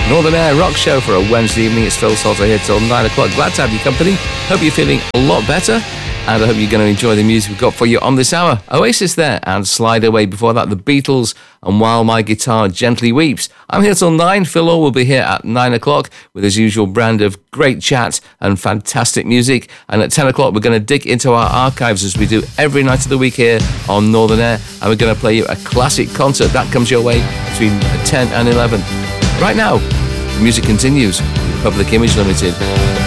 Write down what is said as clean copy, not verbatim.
Northern Air Rock Show for a Wednesday evening. It's Phil Salter here till 9 o'clock. Glad to have your company. Hope you're feeling a lot better. And I hope you're going to enjoy the music we've got for you on this hour. Oasis there and Slide Away. Before that, the Beatles and While My Guitar Gently Weeps. I'm here till 9. Phil Orr will be here at 9 o'clock with his usual brand of great chat and fantastic music. And at 10 o'clock, we're going to dig into our archives as we do every night of the week here on Northern Air. And we're going to play you a classic concert. That comes your way between 10 and 11. Right now, the music continues with Public Image Limited.